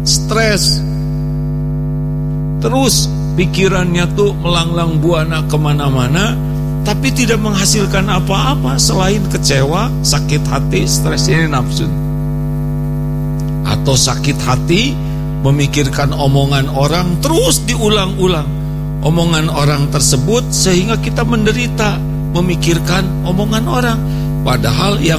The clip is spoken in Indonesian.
stres. Terus pikirannya tuh melanglang buana kemana-mana, tapi tidak menghasilkan apa-apa selain kecewa, sakit hati, stres. Ini nafsu. Atau sakit hati memikirkan omongan orang, terus diulang-ulang omongan orang tersebut, sehingga kita menderita memikirkan omongan orang. Padahal yang